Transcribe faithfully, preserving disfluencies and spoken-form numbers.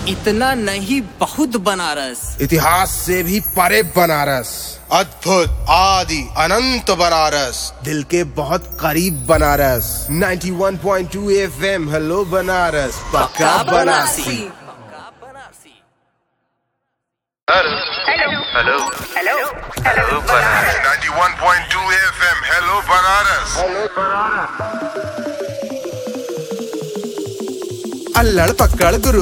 इतना नहीं बहुत बनारस, इतिहास से भी परे बनारस, अद्भुत आदि अनंत बनारस, दिल के बहुत करीब बनारस। इक्यानवे पॉइंट दो एफएम हेलो बनारस, पक्का Banarasi. Hello hello hello hello Banaras. इक्यानवे पॉइंट दो एफएम हेलो बनारस। अल्लड़ पकड़ गुरु